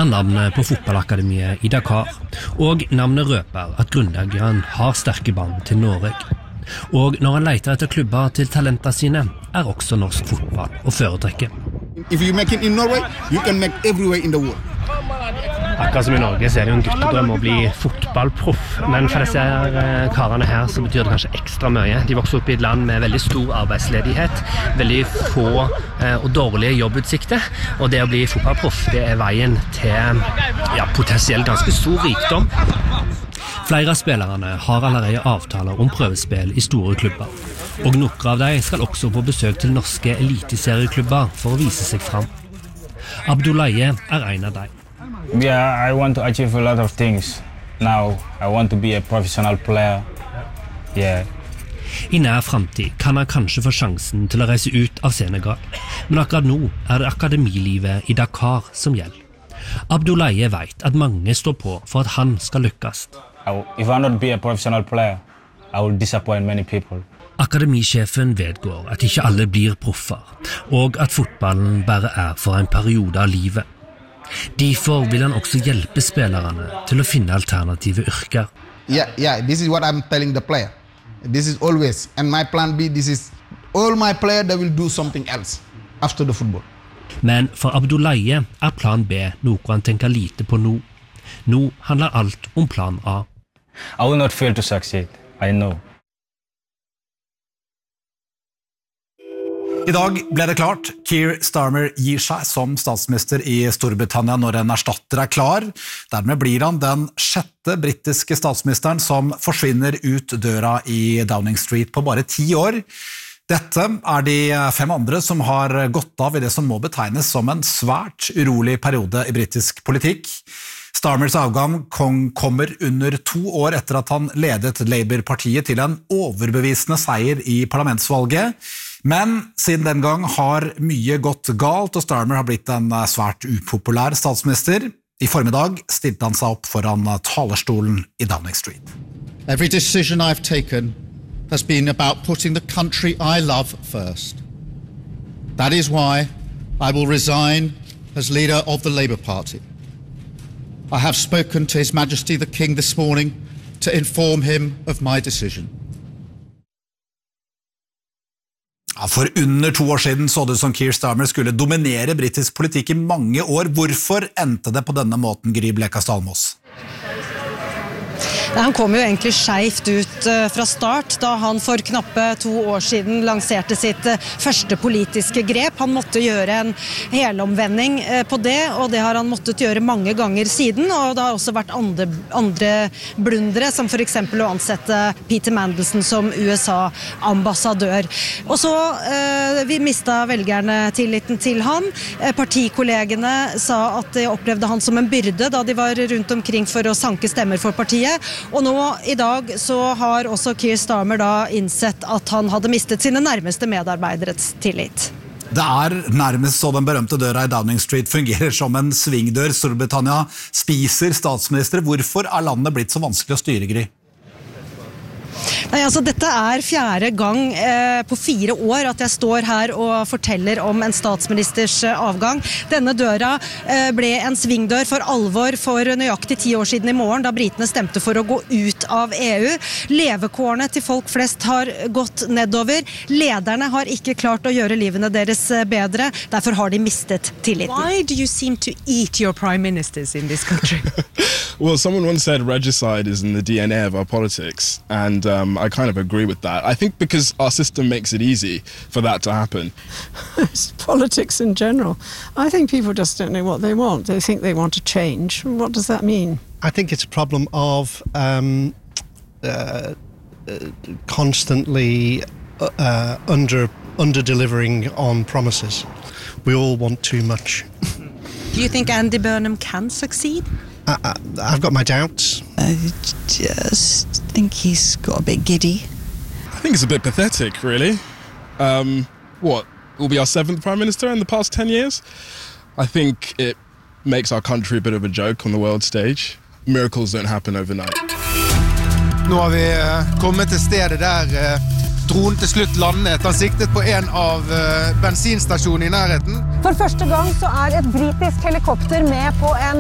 navnet på fotballakademiet I Dakar, og navnet røper at grunnleggeren har sterke bånd til Norge. Og når han leter etter klubber til talenter sine, også norsk fotball å foretrekke. If you make it in Norway, you can make everywhere in the world. Akkurat som I Norge så det jo en guttedrøm å bli fotballproff, men for disse karene her så betyr det kanskje ekstra mye. De vokser opp I et land med veldig stor arbeidsledighet, veldig få og dårlige jobbutsikter, og det å bli fotballproff, det veien til potensielt ganske stor rikdom. Flere av spillerne har allerede avtaler om prøvespill I store klubber, og noen av dem skal også på besøk til norske eliteserieklubber for å vise seg frem. Abdullaye en av dem. Yeah, I want to achieve a lot of things. Now, I want to be a professional player. Yeah. I nær fremtid kan han kanskje få sjansen til å reise ut av Senegal, men akkurat nå det akademilivet I Dakar som gjelder. Abdullaye vet at mange står på for at han skal lykkes. If I not be a professional player, I will disappoint many people. Akademisjefen vedgår at ikke alle blir proffer, og at fotballen bare for en periode av livet. Derfor vil han også hjelpe spillerne til å finne alternative yrker. Yeah, this is what I'm telling the player. This is always, and my plan B, this is all my players that will do something else after the football. Men for Abdullaye plan B noe han tenker lite på nå. Nå handler alt om plan A. I will not fail to succeed, I know. I dag ble det klart. Keir Starmer gir seg som statsminister I Storbritannia når en erstatter klar. Dermed blir han den 6. britiske statsministeren som forsvinner ut døra I Downing Street på bare 10 år. Dette de 5 andre som har gått av I det som må betegnes som en svært urolig periode I britisk politikk. Starmers avgang kommer under 2 år etter at han ledet Labour-partiet til en overbevisende seier I parlamentsvalget. Men siden den gang har mye gått galt, og Starmer har blitt en svært upopulær statsminister. I formiddag stilte han seg opp foran talerstolen I Downing Street. Every decision I've taken has been about putting the country I love first. That is why I will resign as leader of the Labour Party. I have spoken to His Majesty the King this morning to inform him of my decision. For under 2 år siden så det som Keir Starmer skulle dominere britisk politikk I mange år. Hvorfor endte det på denne måten, Gry Blekastad Almås? Han kom jo egentlig skjevt ut fra start da han for knappe 2 år siden lanserte sitt første politiske grep. Han måtte gjøre en helomvending på det, og det har han måttet gjøre mange ganger siden, og det har også vært andre blundere, som for eksempel å ansette Peter Mandelson som USA-ambassadør. Og så vi mistet velgerne tilliten til han. Partikollegene sa at de opplevde han som en byrde da de var rundt omkring for å sanke stemmer for partiet. Og nå I dag så har også Keir Starmer da innsett at han hadde mistet sine nærmeste medarbeiderets tillit. Det nærmest så den berømte døra I Downing Street fungerer som en svingdør. Storbritannia spiser statsminister. Hvorfor landet blitt så vanskelig å styre, Gry? Nei, altså dette 4. gang på 4 år at jeg står her og forteller om en statsministers avgang. Denne døra ble en svingdør for alvor for nøyaktig 10 år siden I morgen, da britene stemte for å gå ut av EU. Levekårene til folk flest har gått nedover. Lederne har ikke klart å gjøre livene deres bedre, derfor har de mistet tilliten. Why do you seem to eat your prime ministers in this country? Well, someone once said regicide is in the DNA of our politics, and I kind of agree with that. I think because our system makes it easy for that to happen. It's politics in general. I think people just don't know what they want. They think they want to change. What does that mean? I think it's a problem of constantly under-delivering on promises. We all want too much. Do you think Andy Burnham can succeed? I've got my doubts. I just think he's got a bit giddy. I think it's a bit pathetic, really. What, will be our 7th Prime Minister in the past 10 years? I think it makes our country a bit of a joke on the world stage. Miracles don't happen overnight. Nå har vi kommet til stedet der dronen til slutt landet. Han siktet på en av bensinstasjonene I nærheten. For første gang så et britisk helikopter med på en